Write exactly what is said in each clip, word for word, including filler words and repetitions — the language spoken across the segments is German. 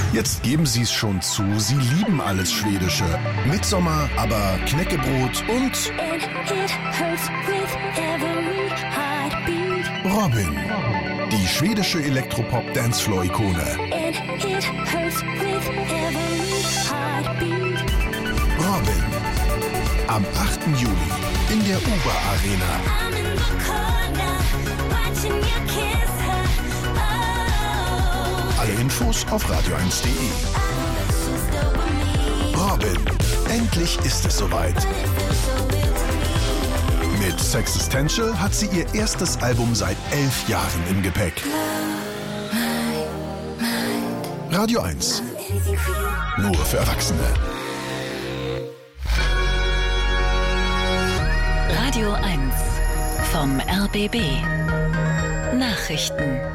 Jetzt geben Sie es schon zu, Sie lieben alles Schwedische. Midsommar, aber Knäckebrot und Robin, die schwedische Elektropop-Dancefloor-Ikone. Robin, am achten Juli in der Uber Arena. Alle Infos auf radio eins punkt de. Robin, endlich ist es soweit. Mit Sexistential hat sie ihr erstes Album seit elf Jahren im Gepäck. Radio eins. Nur für Erwachsene. Radio eins vom R B B. Nachrichten.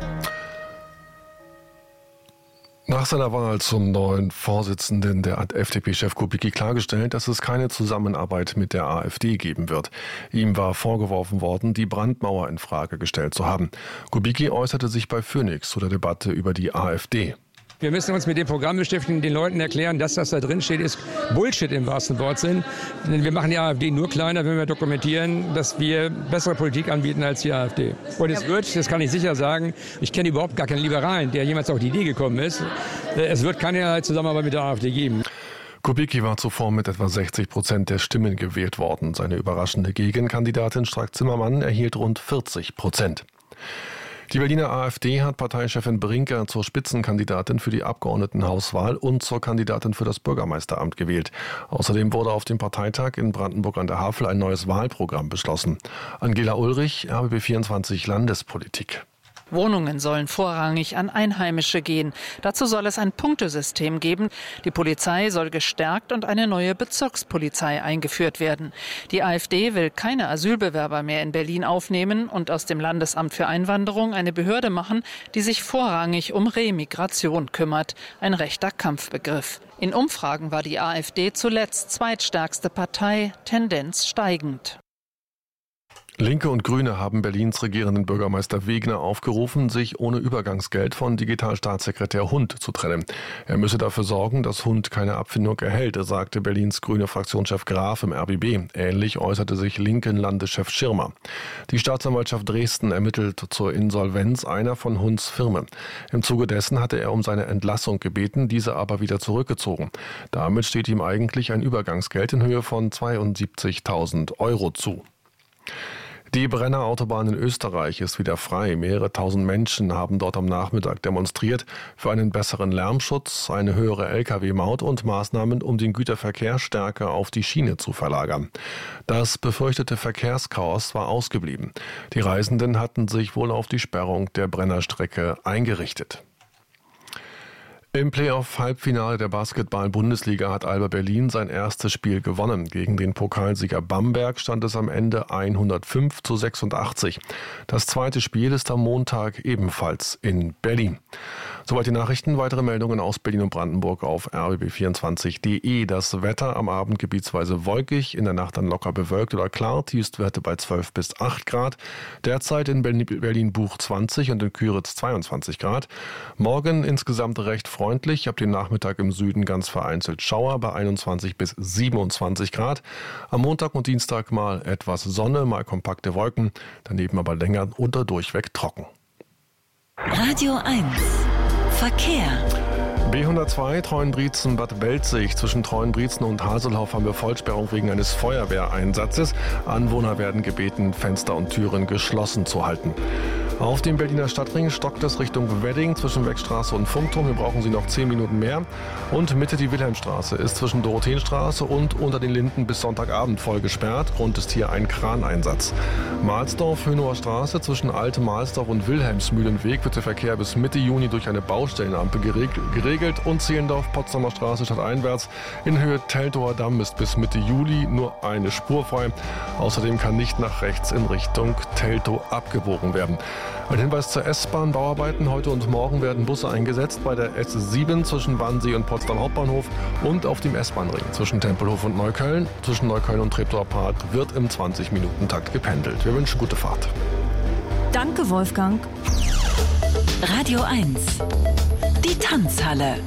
Nach seiner Wahl zum neuen Vorsitzenden der F D P-Chef Kubicki klargestellt, dass es keine Zusammenarbeit mit der AfD geben wird. Ihm war vorgeworfen worden, die Brandmauer in Frage gestellt zu haben. Kubicki äußerte sich bei Phoenix zu der Debatte über die AfD. Wir müssen uns mit dem Programm beschäftigen, den Leuten erklären, dass das da drin steht, ist Bullshit im wahrsten Wortsinn. Denn wir machen die AfD nur kleiner, wenn wir dokumentieren, dass wir bessere Politik anbieten als die AfD. Und es wird, das kann ich sicher sagen, ich kenne überhaupt gar keinen Liberalen, der jemals auf die Idee gekommen ist. Es wird keine Zusammenarbeit mit der AfD geben. Kubicki war zuvor mit etwa sechzig Prozent der Stimmen gewählt worden. Seine überraschende Gegenkandidatin Strack-Zimmermann erhielt rund vierzig Prozent. Die Berliner AfD hat Parteichefin Brinker zur Spitzenkandidatin für die Abgeordnetenhauswahl und zur Kandidatin für das Bürgermeisteramt gewählt. Außerdem wurde auf dem Parteitag in Brandenburg an der Havel ein neues Wahlprogramm beschlossen. Angela Ulrich, R B B vierundzwanzig Landespolitik. Wohnungen sollen vorrangig an Einheimische gehen. Dazu soll es ein Punktesystem geben. Die Polizei soll gestärkt und eine neue Bezirkspolizei eingeführt werden. Die AfD will keine Asylbewerber mehr in Berlin aufnehmen und aus dem Landesamt für Einwanderung eine Behörde machen, die sich vorrangig um Remigration kümmert. Ein rechter Kampfbegriff. In Umfragen war die AfD zuletzt zweitstärkste Partei, Tendenz steigend. Linke und Grüne haben Berlins regierenden Bürgermeister Wegner aufgerufen, sich ohne Übergangsgeld von Digitalstaatssekretär Hund zu trennen. Er müsse dafür sorgen, dass Hund keine Abfindung erhält, sagte Berlins grüne Fraktionschef Graf im R B B. Ähnlich äußerte sich linken Landeschef Schirmer. Die Staatsanwaltschaft Dresden ermittelt zur Insolvenz einer von Hunds Firmen. Im Zuge dessen hatte er um seine Entlassung gebeten, diese aber wieder zurückgezogen. Damit steht ihm eigentlich ein Übergangsgeld in Höhe von zweiundsiebzigtausend Euro zu. Die Brenner-Autobahn in Österreich ist wieder frei. Mehrere tausend Menschen haben dort am Nachmittag demonstriert für einen besseren Lärmschutz, eine höhere L K W-Maut und Maßnahmen, um den Güterverkehr stärker auf die Schiene zu verlagern. Das befürchtete Verkehrschaos war ausgeblieben. Die Reisenden hatten sich wohl auf die Sperrung der Brennerstrecke eingerichtet. Im Playoff-Halbfinale der Basketball-Bundesliga hat Alba Berlin sein erstes Spiel gewonnen. Gegen den Pokalsieger Bamberg stand es am Ende hundertfünf zu sechsundachtzig. Das zweite Spiel ist am Montag ebenfalls in Berlin. Soweit die Nachrichten. Weitere Meldungen aus Berlin und Brandenburg auf r b b vierundzwanzig punkt de. Das Wetter am Abend gebietsweise wolkig, in der Nacht dann locker bewölkt oder klar. Tiefstwerte bei zwölf bis acht Grad. Derzeit in Berlin-Buch zwanzig und in Küritz zweiundzwanzig Grad. Morgen insgesamt recht freundlich. Ab dem Nachmittag im Süden ganz vereinzelt Schauer bei einundzwanzig bis siebenundzwanzig Grad. Am Montag und Dienstag mal etwas Sonne, mal kompakte Wolken. Daneben aber länger oder durchweg trocken. Radio eins Verkehr. B hundertzwei Treuenbrietzen-Bad Belzig. Zwischen Treuenbrietzen und Haselhoff haben wir Vollsperrung wegen eines Feuerwehreinsatzes. Anwohner werden gebeten, Fenster und Türen geschlossen zu halten. Auf dem Berliner Stadtring stockt es Richtung Wedding zwischen Wegstraße und Funkturm. Hier brauchen Sie noch zehn Minuten mehr. Und Mitte die Wilhelmstraße ist zwischen Dorotheenstraße und unter den Linden bis Sonntagabend voll gesperrt. Grund ist hier ein Kraneinsatz. Mahlsdorf, Hönower Straße zwischen Alte Mahlsdorf und Wilhelmsmühlenweg wird der Verkehr bis Mitte Juni durch eine Baustellenampel geregelt. Und Zehlendorf, Potsdamer Straße stadteinwärts in Höhe Teltower Damm ist bis Mitte Juli nur eine Spur frei. Außerdem kann nicht nach rechts in Richtung Teltow abgebogen werden. Ein Hinweis zur S-Bahn-Bauarbeiten. Heute und morgen werden Busse eingesetzt bei der S sieben zwischen Wannsee und Potsdam Hauptbahnhof und auf dem S-Bahn-Ring zwischen Tempelhof und Neukölln. Zwischen Neukölln und Treptower Park wird im zwanzig-Minuten-Takt gependelt. Wir wünschen gute Fahrt. Danke, Wolfgang. Radio eins Die Tanzhalle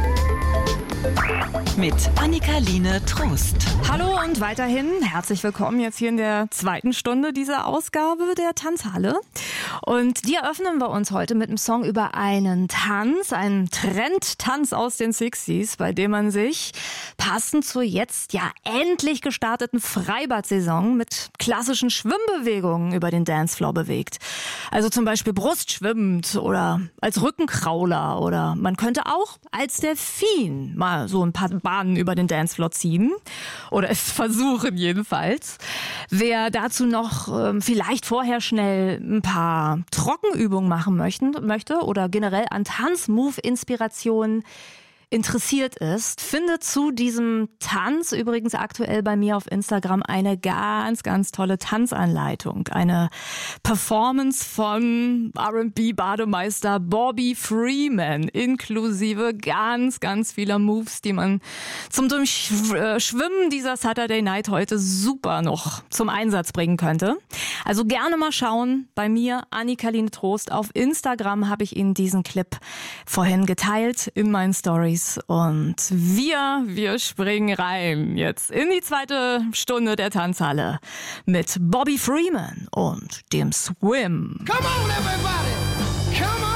mit Annika-Line Trost. Hallo und weiterhin herzlich willkommen jetzt hier in der zweiten Stunde dieser Ausgabe der Tanzhalle. Und die eröffnen wir uns heute mit einem Song über einen Tanz, einen Trendtanz aus den sechziger, bei dem man sich passend zur jetzt ja endlich gestarteten Freibad-Saison mit klassischen Schwimmbewegungen über den Dancefloor bewegt. Also zum Beispiel brustschwimmend oder als Rückenkrauler oder man könnte auch als Delfin mal so ein paar Bahnen über den Dancefloor ziehen oder es versuchen jedenfalls. Wer dazu noch ähm, vielleicht vorher schnell ein paar Trockenübungen machen möchten, möchte oder generell an Tanzmove-Inspirationen interessiert ist, findet zu diesem Tanz übrigens aktuell bei mir auf Instagram eine ganz, ganz tolle Tanzanleitung. Eine Performance von R and B-Bademeister Bobby Freeman, inklusive ganz, ganz vieler Moves, die man zum Durchschwimmen dieser Saturday Night heute super noch zum Einsatz bringen könnte. Also gerne mal schauen. Bei mir, Annika-Line Trost, auf Instagram habe ich Ihnen diesen Clip vorhin geteilt in meinen Stories. Und wir, wir springen rein jetzt in die zweite Stunde der Tanzhalle mit Bobby Freeman und dem Swim. Come on, everybody! Come on!